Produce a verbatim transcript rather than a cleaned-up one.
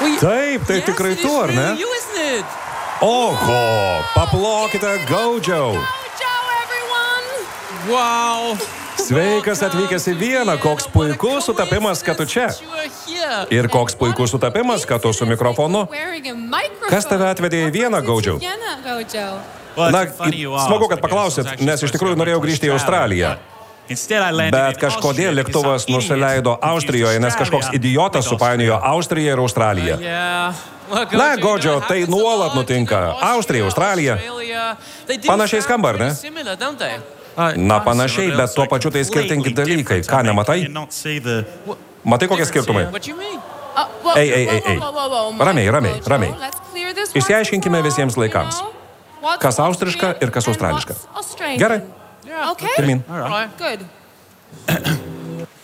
Taip, tai tikrai tu, ar ne? Oho, paplokite Gaudžiau. Wow. Sveikas atvykęs į Vieną, koks puikus sutapimas, kad tu čia. Ir koks puikus sutapimas, kad tu su mikrofonu. Kas tave atvedė į Vieną, Gaudžiau? Na, smagu, kad paklausėt, nes iš tikrųjų norėjau grįžti į Australiją. Bet kažkodėl lėktuvas nusileido Austrijoje, nes kažkoks idiotas supainiojo Austriją ir Australiją. Na, Gaudžiau, tai nuolat nutinka. Austrija, Australija. Panašiai skamba, ar ne? Na, panašiai, bet tuo pačiu tai skirtingi dalykai. Ką, nematai? Matai, kokie skirtumai? Ei, ei, ei, ei. Ramiai, ramiai, ramiai. Išsiaiškinkime visiems laikams. Kas austriška ir kas australiška. Gerai. Pirmin.